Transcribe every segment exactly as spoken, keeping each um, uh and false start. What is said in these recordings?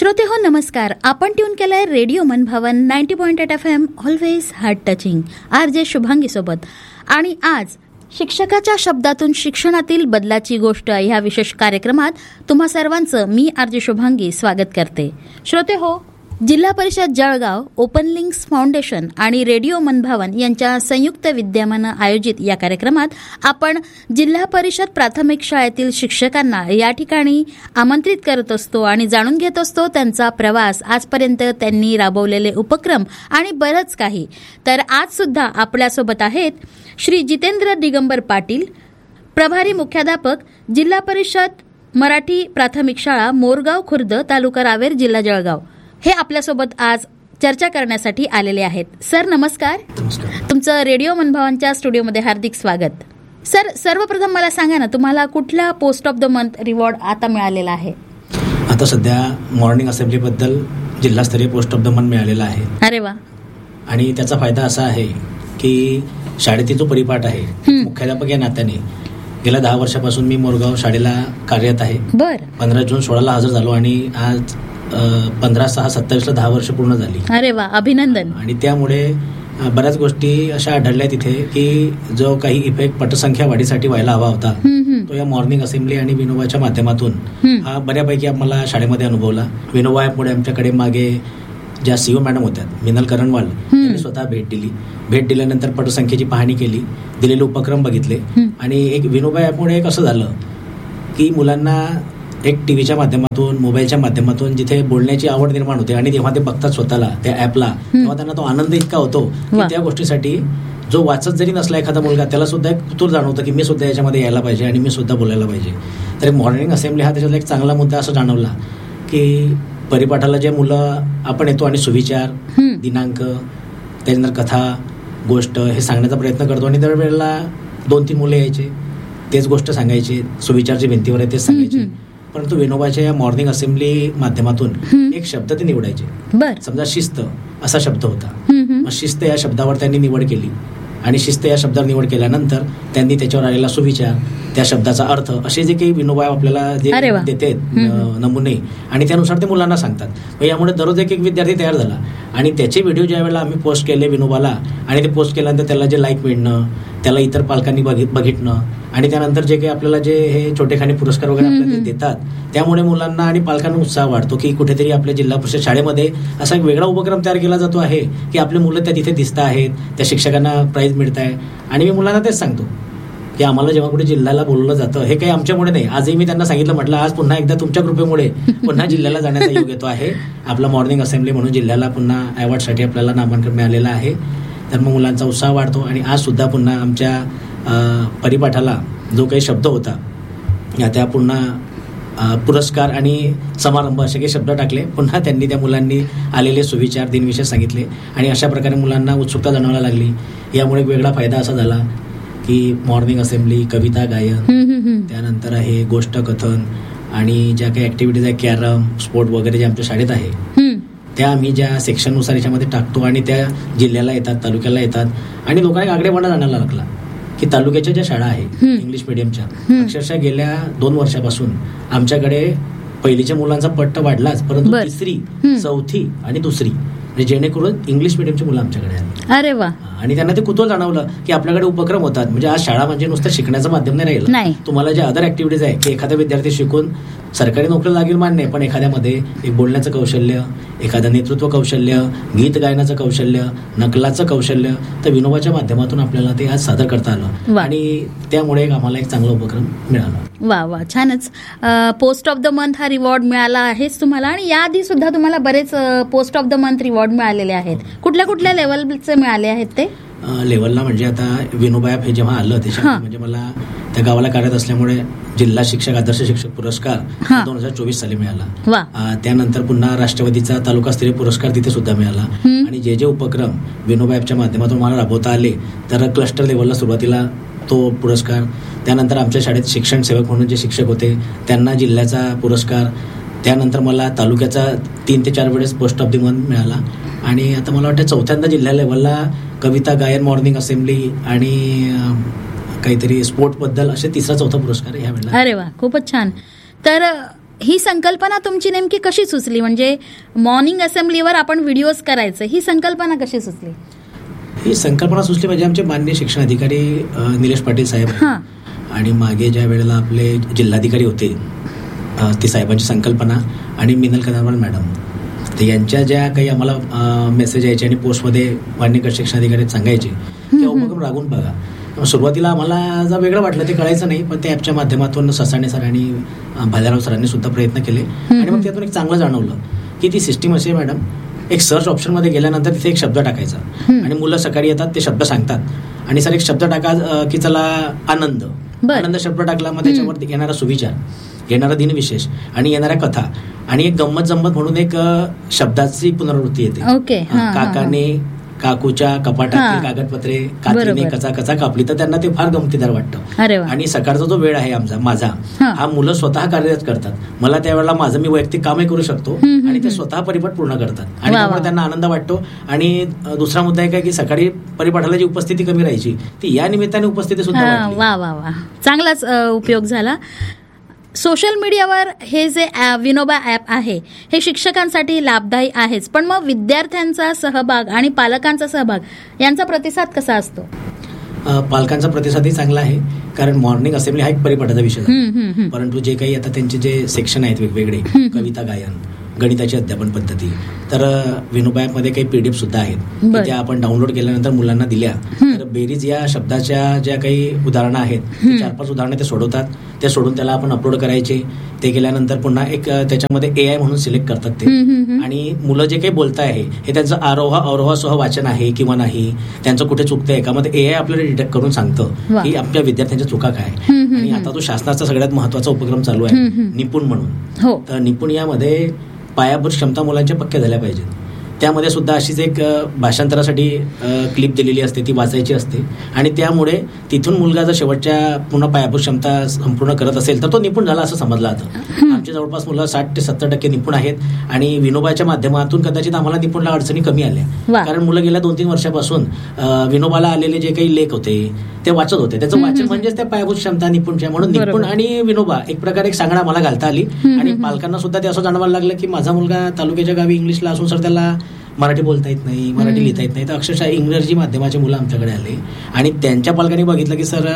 श्रोते हो नमस्कार. आपण ट्यून केलाय रेडिओ मनभावन ninety point eight F M, always heart touching. R J Shubhangi सोबत. आणि आज शिक्षकाच्या शब्दातून शिक्षणातील बदलाची गोष्ट ह्या विशेष कार्यक्रमात तुम्हा सर्वांचं मी आर जे शुभांगी स्वागत करते. श्रोते हो, जिल्हा परिषद जळगाव, ओपन लिंक्स फाउंडेशन आणि रेडिओ मनभावन यांच्या संयुक्त विद्यमानं आयोजित या कार्यक्रमात आपण जिल्हा परिषद प्राथमिक शाळेतील शिक्षकांना या ठिकाणी आमंत्रित करत असतो आणि जाणून घेत असतो त्यांचा प्रवास, आजपर्यंत त्यांनी राबवलेले उपक्रम आणि बरंच काही. तर आज सुद्धा आपल्यासोबत आहेत श्री जितेंद्र दिगंबर पाटील, प्रभारी मुख्याध्यापक, जिल्हा परिषद मराठी प्राथमिक शाळा, मोरगाव खुर्द, तालुका रावेर, जिल्हा जळगाव. हे आपल्यासोबत आज चर्चा करण्यासाठी आलेले आहेत. सर नमस्कार. तुमचं रेडिओ मनभावनच्या स्टुडिओमध्ये हार्दिक स्वागत. सर, सर्वप्रथम मला सांगा ना, तुम्हाला कुठला post of the month reward आता मिळालेला आहे? आता सध्या मॉर्निंग असेंब्लीबद्दल जिल्हास्तरीय पोस्ट ऑफ द मंथ मिळालेला आहे. अरे वा. आणि त्याचा फायदा असा आहे की शाळेतील जो परिपाठ आहे, मुख्याध्यापक या नात्याने गेल्या दहा वर्षापासून मी मोरगाव शाळेला कार्यरत आहे. बर. पंधरा जून सोळाला हजर झालो आणि आज पंधरा सहा सत्तावीसला दहा वर्ष पूर्ण झाली. अरे वा, अभिनंदन. आणि त्यामुळे बऱ्याच गोष्टी अशा आढळल्या तिथे की जो काही इफेक्ट पटसंख्या वाढीसाठी व्हायला हवा होता तो या मॉर्निंग असेंब्ली आणि विनोबाच्या माध्यमातून हा बऱ्यापैकी आम्हाला शाळेमध्ये अनुभवला. विनोबा ॲपमुळे आमच्याकडे मागे ज्या सीओ मॅडम होत्या, मिनल करणवाल, यांनी स्वतः भेट दिली. भेट दिल्यानंतर पटसंख्येची पाहणी केली, दिलेले उपक्रम बघितले. आणि एक विनोबा ॲपमुळे एक असं झालं की मुलांना एक टीव्हीच्या माध्यमातून, मोबाईलच्या माध्यमातून जिथे बोलण्याची आवड निर्माण होते आणि तेव्हा ते बघतात स्वतःला त्या ॲपला, तेव्हा त्यांना तो आनंद इतका होतो की त्या गोष्टीसाठी जो वाचत जरी नसला एखादा मुलगा, त्याला सुद्धा एक कुतूहल जाणवतं की मी सुद्धा याच्यामध्ये यायला पाहिजे आणि मी सुद्धा बोलायला पाहिजे. तर मॉर्निंग असेंब्ली हा त्याच्यातला एक चांगला मुद्दा असं जाणवला की परिपाठाला जे मुलं आपण येतो आणि सुविचार, दिनांक, त्याच्यानंतर कथा, गोष्ट हे सांगण्याचा प्रयत्न करतो आणि दरवेळेला दोन तीन मुलं यायचे, तेच गोष्ट सांगायची, सुविचारची भिंतीवर आहे तेच सांगायचे. परंतु विनोबाच्या या मॉर्निंग असेंब्ली माध्यमातून एक शब्द ते निवडायचे. समजा शिस्त असा शब्द होता, मग शिस्त या शब्दावर त्यांनी निवड केली आणि शिस्त या शब्दावर निवड केल्यानंतर त्यांनी त्याच्यावर आलेला सुविचार, त्या शब्दाचा अर्थ, असे जे काही विनोबा आपल्याला जे देते नमुने, आणि त्यानुसार ते मुलांना सांगतात. यामुळे दररोज एक एक विद्यार्थी तयार झाला आणि त्याचे व्हिडिओ ज्या वेळेला आम्ही पोस्ट केले विनोबाला आणि ते पोस्ट केल्यानंतर त्याला जे लाईक मिळणं, त्याला इतर पालकांनी बघितणं आणि त्यानंतर जे काही आपल्याला जे हे छोटेखानी पुरस्कार वगैरे आपल्याला देतात, त्यामुळे मुलांना आणि पालकांना उत्साह वाढतो की कुठेतरी आपल्या जिल्हा परिषद शाळेमध्ये असा एक वेगळा उपक्रम तयार केला जातो आहे की आपले मुलं त्या तिथे दिसत आहेत, त्या शिक्षकांना प्राईज मिळत आहे. आणि मी मुलांना तेच सांगतो की आम्हाला जेव्हा कुठे जिल्ह्याला बोलवलं जातं हे काही आमच्यामुळे नाही. आजही मी त्यांना सांगितलं, म्हटलं आज पुन्हा एकदा तुमच्या कृपेमुळे पुन्हा जिल्ह्याला जाण्याचा योग येतो आहे. आपला मॉर्निंग असेंब्ली म्हणून जिल्ह्याला पुन्हा अवॉर्डसाठी आपल्याला नामांकन मिळालेलं आहे. तर मग मुलांचा उत्साह वाढतो. आणि आज सुद्धा पुन्हा आमच्या परिपाठाला जो काही शब्द होता त्या पुन्हा पुरस्कार आणि समारंभ असे काही शब्द टाकले. पुन्हा त्यांनी त्या मुलांनी आलेले सुविचार, दिनविषय सांगितले आणि अशा प्रकारे मुलांना उत्सुकता जाणवायला लागली. यामुळे एक वेगळा फायदा असा झाला की मॉर्निंग असेंब्ली, कविता गायन, त्यानंतर आहे गोष्ट कथन आणि ज्या काही ऍक्टिव्हिटीज आहे, कॅरम, स्पोर्ट वगैरे जे आमच्या शाळेत आहे त्या आम्ही ज्या सेक्शननुसार याच्यामध्ये टाकतो आणि त्या जिल्ह्याला येतात, तालुक्याला येतात. आणि लोकांना आगळेपणा जाणायला लागला की तालुक्याच्या ज्या शाळा आहेत इंग्लिश मिडियमच्या, अक्षरशः गेल्या दोन वर्षापासून आमच्याकडे पहिलीच्या मुलांचा पट्ट वाढलाच, परंतु तिसरी, चौथी आणि दुसरी म्हणजे जेणेकरून इंग्लिश मिडियमची मुलं आमच्याकडे आहेत. अरे वा. आणि त्यांना ते कुतूहल जाणवलं की आपल्याकडे उपक्रम होतात. म्हणजे आज शाळा म्हणजे नुसतं शिकण्याचं माध्यम नाही राहिलं. तुम्हाला जे अदर ऍक्टिव्हिटीज आहे की एखादा विद्यार्थी शिकून सरकारी नोकरी लागेल मान्य, पण एखाद्यामध्ये एक बोलण्याचं कौशल्य, एखादं नेतृत्व कौशल्य, गीत गायनाचं कौशल्य, नकलाचं कौशल्य, तर विनोबाच्या माध्यमातून आपल्याला ते आज सादर करता आलं आणि त्यामुळे आम्हाला एक चांगला उपक्रम मिळाला. वा वा, छानच. पोस्ट ऑफ द मंथ हा रिवॉर्ड मिळाला आहेच तुम्हाला आणि याआधी सुद्धा तुम्हाला बरेच post of the month reward मिळालेले आहेत. कुठल्या कुठल्या लेवलचे मिळाले आहेत ते? लेवलला म्हणजे आता विनोबा ॲप हे जेव्हा आलं त्याच्या म्हणजे मला त्या गावाला कार्यरत असल्यामुळे जिल्हा शिक्षक आदर्श शिक्षक पुरस्कार दोन हजार चोवीस साली मिळाला. त्यानंतर पुन्हा राष्ट्रवादीचा तालुकास्तरीय पुरस्कार तिथे सुद्धा मिळाला. आणि जे जे उपक्रम विनोबा ॲपच्या माध्यमातून मला राबवता आले तर क्लस्टर लेवलला सुरुवातीला तो पुरस्कार, त्यानंतर आमच्या शाळेत शिक्षण सेवक म्हणून जे शिक्षक होते त्यांना जिल्ह्याचा पुरस्कार, त्यानंतर मला तालुक्याचा तीन ते चार वेळेस पोस्ट ऑफ द मंथ मिळाला आणि आता मला वाटतं चौथ्यांदा जिल्हा लेवलला कविता गायन, मॉर्निंग असेंब्ली आणि काहीतरी स्पोर्ट बद्दल असे तिसरा चौथा पुरस्कार ह्या वेळेला. अरे वा, खूपच छान. तर ही संकल्पना तुमची नेमकी कशी सुचली? म्हणजे मॉर्निंग असेंब्लीवर आपण व्हिडिओज करायचे, ही संकल्पना कशी सुचली? ही संकल्पना सुचली म्हणजे आमचे माननीय शिक्षण अधिकारी निलेश पाटील साहेब आणि मागे ज्या वेळेला आपले जिल्हाधिकारी होते ती साहेबांची संकल्पना आणि मिनल कनरवाल मॅडम, तर यांच्या ज्या काही आम्हाला मेसेज यायचे आणि पोस्टमध्ये माननीय शिक्षण अधिकारी सांगायचे की उपक्रम राबवून बघा. सुरुवातीला आम्हाला जर वेगळं वाटलं ते कळायचं नाही, पण ते ॲपच्या माध्यमातून ससाणे सरांनी भालेराव सरांनी सुद्धा प्रयत्न केले आणि मग त्यातून एक चांगलं जाणवलं की ती सिस्टीम अशी आहे मॅडम, एक सर्च ऑप्शनमध्ये गेल्यानंतर तिथे एक शब्द टाकायचा आणि मुलं सकाळी येतात ते शब्द सांगतात आणि सर एक शब्द टाका की चला आनंद, आनंद शब्द टाकला मग त्याच्यावरती येणारा सुविचार, येणारा दिनविशेष आणि येणाऱ्या कथा आणि एक गंमत जम्मत म्हणून एक शब्दाची पुनरावृत्ती येते. काकाने काकूच्या कपाटातील कागदपत्रे कात्रीने कचा कचा कापली, तर त्यांना ते फार गमतीदार वाटतं. आणि सकाळचा जो वेळ आहे आमचा माझा हा मुलं स्वतः कार्यरत करतात. मला त्यावेळेला माझं मी वैयक्तिक कामही करू शकतो आणि ते स्वतः परिपाठ पूर्ण करतात आणि त्यामुळे त्यांना आनंद वाटतो. आणि दुसरा मुद्दा एक आहे की सकाळी परिपाठाला जी उपस्थिती कमी राहायची ती या निमित्ताने उपस्थिती सुद्धा वाढली. वा वा वा, चांगलाच उपयोग झाला. सोशल मीडियावर हे जे विनोबा ॲप आहे हे शिक्षकांसाठी लाभदायी आहेच, पण मग विद्यार्थ्यांचा सहभाग आणि पालकांचा सहभाग यांचा प्रतिसाद कसा असतो? पालकांचा प्रतिसादही चांगला आहे, कारण मॉर्निंग असेंब्ली हा एक परिपाठाचा विषय आहे, परंतु जे काही आता त्यांचे जे सेक्शन आहेत वेगवेगळे, कविता गायन, गणिताची अध्यापन पद्धती, तर विनोबा ॲपमध्ये काही पीडीएफ सुद्धा आहेत त्या आपण डाउनलोड केल्यानंतर मुलांना दिल्या तर बेरीज या शब्दाच्या ज्या काही उदाहरणं आहेत ती चार पाच उदाहरणं ते सोडवतात, ते सोडून त्याला आपण अपलोड करायचे. ते केल्यानंतर पुन्हा एक त्याच्यामध्ये ए आय म्हणून सिलेक्ट करतात ते, आणि मुलं जे काही बोलताय हे त्यांचं आरोह अवरोहासह वाचन आहे किंवा नाही, त्यांचं कुठे चुकतंय एकामध्ये ए आय आपल्याला डिटेक्ट करून सांगतं की आपल्या विद्यार्थ्यांच्या चुका काय. आणि आता तो शासनाचा सगळ्यात महत्वाचा उपक्रम चालू आहे निपुण म्हणून, तर निपुण यामध्ये पायाभूत क्षमता मुलांच्या पक्क्या झाल्या पाहिजेत. त्यामध्ये सुद्धा अशीच एक भाषांतरासाठी क्लिप दिलेली असते, ती वाचायची असते आणि त्यामुळे तिथून मुलगा जर शेवटच्या पूर्ण पायाभूत क्षमता संपूर्ण करत असेल तर तो निपुण झाला असं समजलं जातं. आमच्या जवळपास मुलं साठ ते सत्तर टक्के निपुण आहेत आणि विनोबाच्या माध्यमातून कदाचित आम्हाला निपुणला अडचणी कमी आल्या, कारण मुलं गेल्या दोन तीन वर्षापासून विनोबाला आलेले जे काही लेख होते ते वाचत होते. त्याचं वाचन म्हणजेच त्या पायाभूत क्षमता निपुणच्या, म्हणून निपुण आणि विनोबा एक प्रकारे एक सांगणा मला घालता आली आणि पालकांना सुद्धा ते असं जाणवायला लागलं की माझा मुलगा तालुक्याच्या गावी इंग्लिशला असून सर त्याला मराठी बोलता येत नाही, मराठी लिहिता येत नाही, तर अक्षरशः इंग्रजी माध्यमाचे मुलं आमच्याकडे आले आणि त्यांच्या पालकांनी बघितलं की सर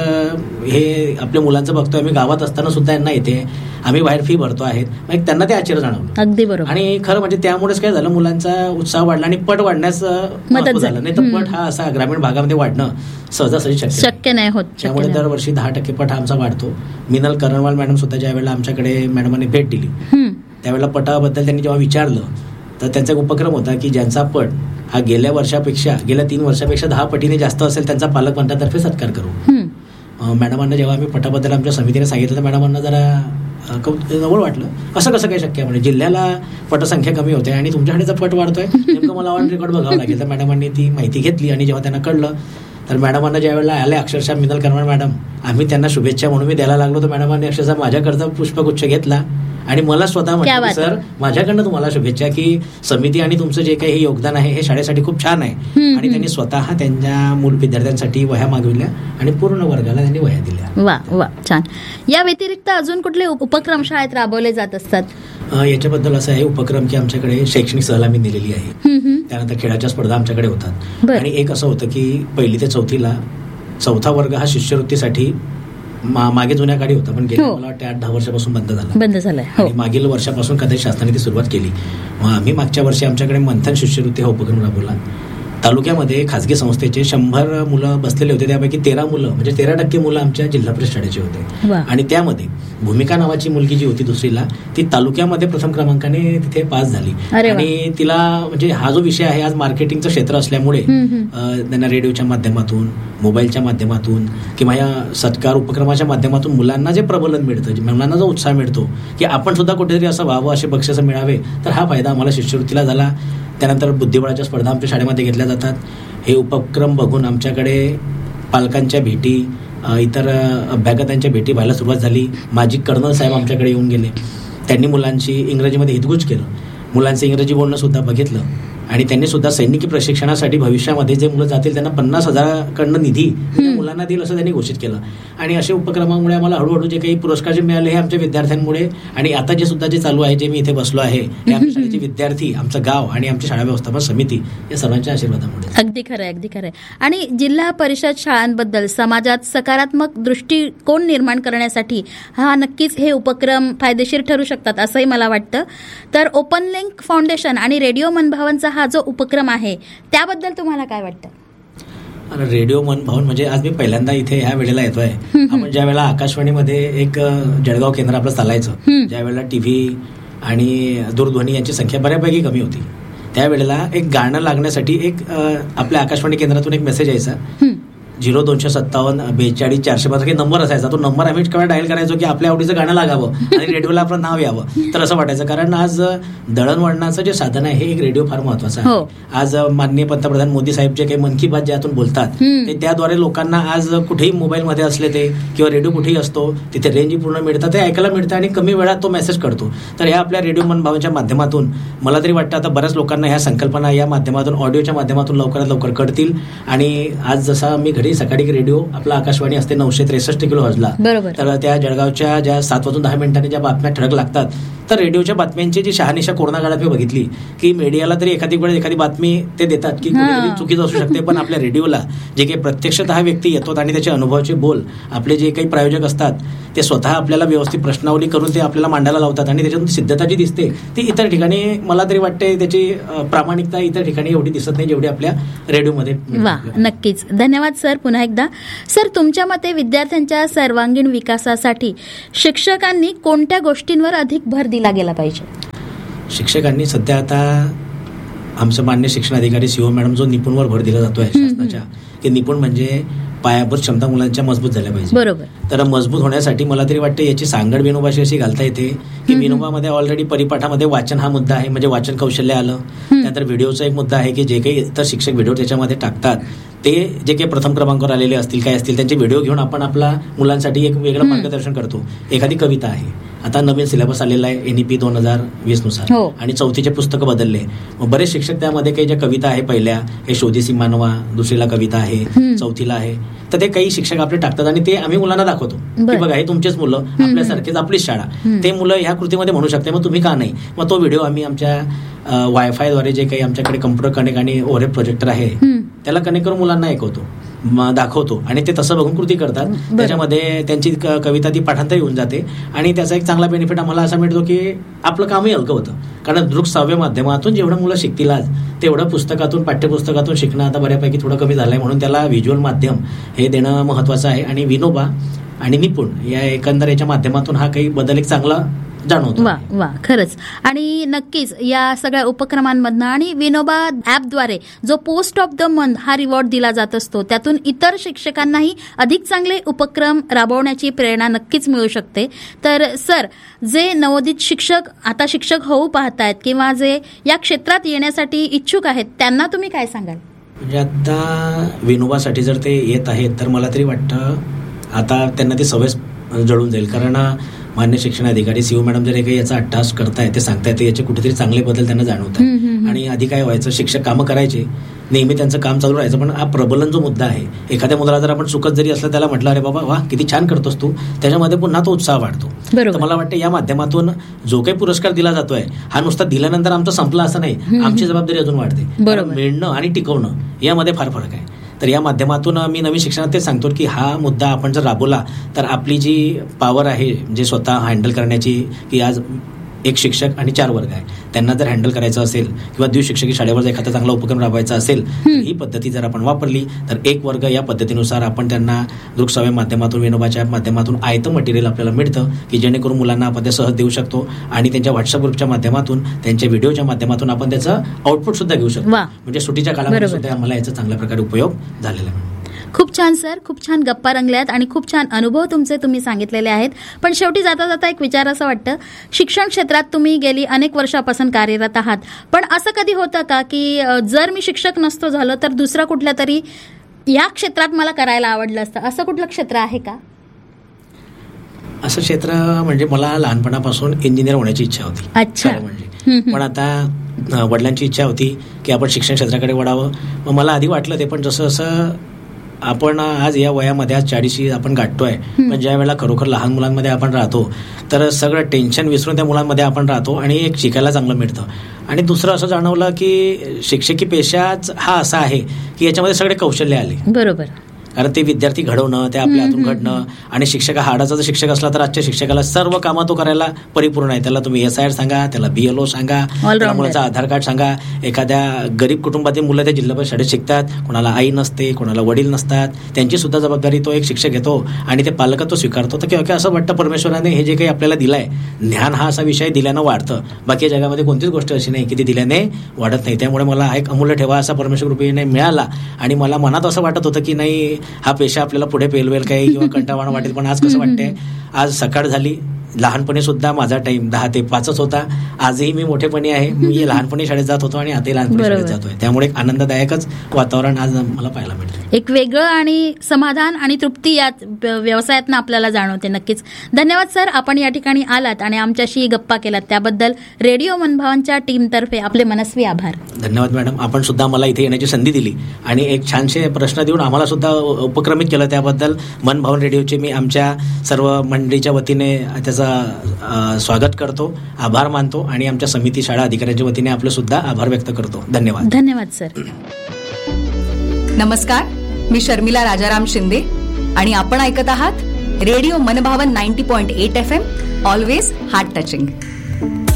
हे आपल्या मुलांचं बघतोय, आम्ही गावात असताना सुद्धा यांना येते, आम्ही बाहेर फी भरतो आहेत, मग त्यांना ते आश्चर्य जाणवलं. अगदी बरोबर. आणि खरं म्हणजे त्यामुळेच काय झालं, मुलांचा उत्साह वाढला आणि पट वाढण्यास मदत झालं. नाही तर पट हा असा ग्रामीण भागामध्ये वाढणं सहजासहजी शक्य शक्य नाही होत. त्यामुळे दरवर्षी दहा टक्के पट हा आमचा वाढतो. मिनल करणवाल मॅडम सुद्धा ज्या वेळेला आमच्याकडे मॅडमांनी भेट दिली त्यावेळेला पटाबद्दल त्यांनी जेव्हा विचारलं तर त्यांचा एक उपक्रम होता की ज्यांचा पट हा गेल्या वर्षापेक्षा गेल्या तीन वर्षापेक्षा दहा पटीने जास्त असेल त्यांचा पालकमंडळातर्फे सत्कार करू. मॅडमना जेव्हा आम्ही पटाबद्दल आमच्या समितीने सांगितलं तर मॅडमांना जरा जवळ वाटलं, असं कसं काय शक्य आहे, म्हणजे जिल्ह्याला पटसंख्या कमी होते आणि तुमच्याकडेचा पट वाढतोय, नेमकं मला ऑन रेकॉर्ड बघावं लागेल. तर मॅडमांनी ती माहिती घेतली आणि जेव्हा त्यांना कळलं तर मॅडमांना ज्या वेळेला आले अक्षरशः मिनल करणवाल मॅडम, आम्ही त्यांना शुभेच्छा म्हणून मी द्यायला लागलो तर मॅडमांनी अक्षरशः माझ्याकडचा पुष्पगुच्छ घेतला आणि मला स्वतः म्हटलं सर माझ्याकडनं तुम्हाला शुभेच्छा की समिती आणि तुमचं जे काही योगदान आहे हे शाळेसाठी खूप छान आहे. आणि त्यांनी स्वतः त्यांच्या मूल विद्यार्थ्यांसाठी वह्या मागविल्या आणि पूर्ण वर्गाला त्यांनी वह्या दिल्या. वा वा, छान. या व्यतिरिक्त अजून कुठले उपक्रम शाळेत राबवले जात असतात? याच्याबद्दल असं आहे उपक्रम की आमच्याकडे शैक्षणिक सहल मी दिलेली आहे, त्यानंतर खेळाच्या स्पर्धा आमच्याकडे होतात आणि एक असं होतं की पहिली ते चौथीला चौथा वर्ग हा शिष्यवृत्तीसाठी मागे जुन्या काळी होता, पण गेल्या मला वाटतं आठ दहा वर्षापासून बंद झाला बंद झालाय आणि मागील वर्षापासून कदाचित शासनाने ती सुरुवात केली. मग आम्ही मागच्या वर्षी आमच्याकडे मंथन शिष्यवृत्ती हा उपक्रम राबवला. तालुक्यामध्ये खासगी संस्थेचे शंभर मुलं बसलेले होते, त्यापैकी तेरा मुलं म्हणजे तेरा टक्के मुलं आमच्या जिल्हा परिषद शाळेचे होते आणि त्यामध्ये भूमिका नावाची मुलगी जी होती दुसरीला ती तालुक्यामध्ये प्रथम क्रमांकाने तिथे पास झाली. आणि तिला म्हणजे हा जो विषय आहे आज मार्केटिंगचं क्षेत्र असल्यामुळे त्यांना रेडिओच्या माध्यमातून मोबाईलच्या माध्यमातून किंवा या सत्कार उपक्रमाच्या माध्यमातून मुलांना जे प्रबोधन मिळतं, मुलांना जो उत्साह मिळतो की आपण सुद्धा कुठेतरी असं व्हावं, असे बक्षीस मिळावे, तर हा फायदा आम्हाला शिष्यवृत्तीला झाला. त्यानंतर बुद्धिबळाच्या स्पर्धा आमच्या शाळेमध्ये घेतल्या जातात. हे उपक्रम बघून आमच्याकडे पालकांच्या भेटी, इतर अभ्यागतांच्या भेटी व्हायला सुरुवात झाली. माजी कर्नल साहेब आमच्याकडे येऊन गेले, त्यांनी मुलांची इंग्रजीमध्ये हितगुज केलं मुलांचं इंग्रजी बोलणं सुद्धा बघितलं आणि त्यांनी सुद्धा सैनिकी प्रशिक्षणासाठी भविष्यामध्ये जे मुलं जातील त्यांना पन्नास हजाराकडनं निधी मुलांना देईल असं त्यांनी घोषित केलं. आणि अशा उपक्रमामुळे आम्हाला हळूहळू जे काही पुरस्कार जे मिळाले हे आमच्या विद्यार्थ्यांमुळे आणि आता जे सुद्धा जे चालू आहे, जे मी इथे बसलो आहे, हे आमच्या शाळेचे विद्यार्थी, आमचं गाव आणि आमची शाळा व्यवस्थापन समिती या सर्वांच्या आशीर्वादामुळे. अगदी खरं आहे, अगदी खरं आहे. आणि जिल्हा परिषद शाळांबद्दल समाजात सकारात्मक दृष्टिकोन निर्माण करण्यासाठी हा नक्कीच हे उपक्रम फायदेशीर ठरू शकतात असंही मला वाटतं. तर ओपन लिंक फाउंडेशन आणि रेडिओ मनभावनचा हा जो उपक्रम आहे त्याबद्दल तुम्हाला काय वाटतं? रेडिओ मन भावन म्हणजे आज मी पहिल्यांदा इथे ह्या वेळेला येतोय. आपण ज्या वेळेला आकाशवाणीमध्ये एक जळगाव केंद्र आपलं चालायचं, ज्या वेळेला टीव्ही आणि दूरध्वनी यांची संख्या बऱ्यापैकी कमी होती, त्यावेळेला एक गाणं लागण्यासाठी एक आपल्या आकाशवाणी केंद्रातून एक मेसेज यायचा, झिरो दोनशे सत्तावन्न बेचाळीस चारशे पाच नंबर असायचा. तो नंबर आम्ही केव्हा डायल करायचो की आपल्या आवडीचं गाणं लागावं आणि रेडिओला आपलं नाव यावं, तर असं वाटायचं. कारण आज दळणवळणाचं जे साधन आहे हे एक रेडिओ फार महत्वाचं आहे. आज माननीय पंतप्रधान मोदी साहेब जे काही मन की बात ज्यातून बोलतात ते त्याद्वारे लोकांना आज कुठेही मोबाईलमध्ये असले ते किंवा रेडिओ कुठेही असतो तिथे रेंज पूर्ण मिळतात, ते ऐकायला मिळतं आणि कमी वेळात तो मेसेज कळतो. तर ह्या आपल्या रेडिओ मन भावनच्या माध्यमातून मला तरी वाटतं आता बऱ्याच लोकांना ह्या संकल्पना या माध्यमातून ऑडिओच्या माध्यमातून लवकरात लवकर कळतील. आणि आज जसा मी घरी सकाळी रेडिओ आपला आकाशवाणी असते नऊशे त्रेसष्ट किलो हजला, तर त्या जळगावच्या ज्या सात वाजून दहा मिनिटांनी ज्या बातम्या ठळक लागतात, तर रेडिओच्या बातम्यांची जी शहानिशा कोरोना काळात मी बघितली की मीडियाला तरी एखादी वेळेस एखादी बातमी ते देतात की कुठेतरी चुकीचं असू शकते, पण आपल्या रेडिओला जे काही प्रत्यक्षतः हा व्यक्ती येतो आणि त्याचे अनुभवाचे बोल आपले जे काही प्रायोजक असतात ते स्वतः आपल्याला व्यवस्थित प्रश्नावली करून ते आपल्याला मांडायला लावतात आणि त्याच्यातून सिद्धता जी दिसते ती इतर ठिकाणी मला तरी वाटते त्याची प्रामाणिकता इतर ठिकाणी एवढी दिसत नाही जेवढी आपल्या रेडिओमध्ये. वा, नक्कीच. धन्यवाद सर. पुन्हा एकदा सर, तुमच्या मते विद्यार्थ्यांच्या सर्वांगीण विकासासाठी शिक्षकांनी कोणत्या गोष्टींवर अधिक भर दिला गेला पाहिजे? शिक्षकांनी सध्या आता आमचं मान्य शिक्षण अधिकारी सीओ मॅडम जो निपुणवर भर दिला जातोय शासनाच्या, की निपुण म्हणजे पायाभूत क्षमता मुलांच्या मजबूत झाल्या पाहिजे. बरोबर. तर मजबूत होण्यासाठी मला तरी वाटतं याची सांगड विनोबाशी अशी घालता येते की विनोबामध्ये ऑलरेडी परिपाठामध्ये वाचन हा मुद्दा आहे, म्हणजे वाचन कौशल्य आलं. त्यानंतर व्हिडिओचा एक मुद्दा आहे की जे काही इतर शिक्षक व्हिडिओ त्याच्यामध्ये टाकतात ते जे काही प्रथम क्रमांकावर आलेले असतील काय असतील त्यांचे व्हिडिओ घेऊन आपण आपला मुलांसाठी एक वेगळं मार्गदर्शन करतो. एखादी कविता आहे, आता नवीन सिलेबस आलेला आहे एनईपी दोन हजार वीस नुसार आणि चौथीचे पुस्तकं बदलले. मग बरेच शिक्षक त्यामध्ये काही ज्या कविता आहे पहिल्या हे शोधीसी मानवा, दुसरीला कविता आहे, चौथीला आहे, तर ते काही शिक्षक आपले टाकतात आणि ते आम्ही मुलांना दाखवतो की बघा हे तुमचेच मुलं, आपल्यासारखेच आपलीच शाळा, ते मुलं ह्या कृतीमध्ये म्हणू शकते, मग तुम्ही का नाही. मग तो व्हिडिओ आम्ही आमच्या वायफायद्वारे जे काही आमच्याकडे कम्प्युटर कनेक्ट आणि ओव्हरहेड प्रोजेक्टर आहे त्याला कनेक्ट करून मुलांना ऐकवतो, दाखवतो आणि ते तसं बघून कृती करतात. त्याच्यामध्ये त्यांची कविता ती पाठांतर येऊन जाते आणि त्याचा एक चांगला बेनिफिट आम्हाला असा मिळतो की आपलं कामही हलकं होतं. कारण दृकश्राव्य माध्यमातून जेवढं मुलं शिकतील आज तेवढं पुस्तकातून पाठ्यपुस्तकातून शिकणं आता बऱ्यापैकी थोडं कमी झालंय, म्हणून त्याला व्हिज्युअल माध्यम हे देणं महत्वाचं आहे. आणि विनोबा आणि निपुण या एकंदर याच्या माध्यमातून हा काही बदल एक चांगला जाणवतो. वा वा, खरंच. आणि नक्कीच या सगळ्या उपक्रमांमधनं आणि विनोबा ॲपद्वारे जो पोस्ट ऑफ द मंथ हा रिवॉर्ड दिला जात असतो त्यातून इतर शिक्षकांनाही अधिक चांगले उपक्रम राबवण्याची प्रेरणा नक्कीच मिळू शकते. तर सर, जे नवोदित शिक्षक आता शिक्षक होऊ पाहतायत किंवा जे या क्षेत्रात येण्यासाठी इच्छुक आहेत त्यांना तुम्ही काय सांगाल? म्हणजे आता विनोबासाठी जर ते येत आहेत तर मला तरी वाटतं आता त्यांना ती सवय जळून जाईल. कारण मान्य शिक्षण अधिकारी सीओ मॅडम जर काही याचा अट्टास करतायत, ते सांगतायत, याचे कुठेतरी चांगले बदल त्यांना जाणवत आहे. आणि आधी काय व्हायचं, शिक्षक कामं करायचे, नेहमी त्यांचं काम चालू राहायचं, पण हा प्रबलन जो मुद्दा आहे, एखाद्या मुलाला जर आपण चुकत जरी असलं त्याला म्हटलं अरे बाबा वा किती छान करतोस तू, त्याच्यामध्ये पुन्हा तो उत्साह वाढतो. तर मला वाटतं या माध्यमातून जो काही पुरस्कार दिला जातोय हा नुसता दिल्यानंतर आमचं संपला असं नाही, आमची जबाबदारी अजून वाढते. मिळणं आणि टिकवणं यामध्ये फार फरक आहे. तर या माध्यमातून मी नवीन शिक्षणात ते सांगतो की हा मुद्दा आपण जर राबवला तर आपली जी पॉवर आहे जे स्वतः हँडल करण्याची, की आज एक शिक्षक आणि चार वर्ग आहे, त्यांना जर हँडल करायचं असेल किंवा द्विशिक्षकी शाळेवर जर एखादा चांगला उपक्रम राबवायचा असेल तर ही पद्धती जर आपण वापरली तर एक वर्ग या पद्धतीनुसार आपण त्यांना दृकश्राव्य माध्यमातून विनोबाच्या माध्यमातून आयतं मटेरियल आपल्याला मिळतं की जेणेकरून मुलांना आपण ते सहज देऊ शकतो आणि त्यांच्या व्हॉट्सअप ग्रुपच्या माध्यमातून त्यांच्या व्हिडिओच्या माध्यमातून आपण त्याचं आउटपुट सुद्धा घेऊ शकतो. म्हणजे सुट्टीच्या काळामध्ये सुद्धा आम्हाला याचा चांगल्या प्रकारे उपयोग झालेला आहे. खूप छान सर, खूप छान गप्पा रंगल्यात आणि खूप छान अनुभव तुमचे तुम्ही सांगितलेले आहेत. पण शेवटी जाता जाता एक विचार असं वाटतं, शिक्षण क्षेत्रात तुम्ही गेली अनेक वर्षापासून कार्यरत आहात, पण असं कधी होतं का की जर मी शिक्षक नसतो झालो तर दुसरा कुठल्या तरी या क्षेत्रात मला करायला आवडलं असतं, असं कुठलं क्षेत्र आहे का? असं क्षेत्र म्हणजे मला लहानपणापासून इंजिनियर होण्याची इच्छा होती. अच्छा. म्हणजे पण आता वडिलांची इच्छा होती की आपण शिक्षण क्षेत्राकडे वळावं. मग मला आधी वाटलं ते, पण जसं जसं आपण आज या वयामध्ये आज चाळीशी आपण गाठतोय, पण ज्या वेळेला खरोखर लहान मुलांमध्ये आपण राहतो तर सगळं टेन्शन विसरून त्या मुलांमध्ये आपण राहतो आणि एक शिकायला चांगलं मिळतं. आणि दुसरं असं जाणवलं की शिक्षकी पेशाच हा असा आहे की याच्यामध्ये सगळे कौशल्य आले. बरोबर. कारण ते विद्यार्थी घडवणं, ते आपल्या हातून घडणं, आणि शिक्षक हाडाचा जर शिक्षक असला तर आजच्या शिक्षकाला सर्व कामं तो करायला परिपूर्ण आहे. त्याला तुम्ही एस आय आर सांगा, त्याला बीएलओ सांगा, त्याला मुलाचा आधार कार्ड सांगा. एखाद्या गरीब कुटुंबातील मुलं त्या जिल्हा परिषद शाळेत शिकतात, कोणाला आई नसते, कोणाला वडील नसतात, त्यांची सुद्धा जबाबदारी तो एक शिक्षक घेतो आणि ते पालकत्व स्वीकारतो. तर किंवा असं वाटतं परमेश्वराने हे जे काही आपल्याला दिलंय, ज्ञान हा असा विषय दिल्यानं वाढतं. बाकी जगामध्ये कोणतीच गोष्ट अशी नाही की ती दिल्याने वाढत नाही. त्यामुळे मला एक अमूल्य ठेवा असा परमेश्वर कृपेने मिळाला आणि मला मनात असं वाटत होतं की नाही हा पेशा आपल्याला पुढे पेलवेल काही किंवा कंटाळवाणं वाटेल. पण आज कसं वाटतंय, आज सकाळ झाली, लहानपणी सुद्धा माझा टाइम दहा ते पाचच होता. आजही मी मोठेपणी आहे, मी लहानपणी शाळेत जात होतो आणि आताही लहानपणी शाळेत जातोय. त्यामुळे एक आनंददायकच वातावरण आज मला पाहायला मिळतं. एक वेगळं आणि समाधान आणि तृप्ती या व्यवसायातनं आपल्याला जाणवते. नक्कीच धन्यवाद सर, आपण या ठिकाणी आलात आणि आमच्याशी गप्पा केलात त्याबद्दल रेडिओ मनभावनच्या टीमतर्फे आपले मनस्वी आभार. धन्यवाद मॅडम, आपण सुद्धा मला इथे येण्याची संधी दिली आणि एक छानसे प्रश्न देऊन आम्हाला सुद्धा उपक्रमित केलं. त्याबद्दल मनभावन रेडिओचे मी आमच्या सर्व मंडळीच्या वतीने त्याचा स्वागत करतो, आभार मानतो आणि आमच्या समिती शाळा अधिकाऱ्यांच्या वतीने आपलं सुद्धा आभार व्यक्त करतो. धन्यवाद. धन्यवाद सर. नमस्कार, मी शर्मिला राजाराम शिंदे आणि आपण ऐकत आहात रेडिओ मनभावन ninety point eight F M, always heart touching.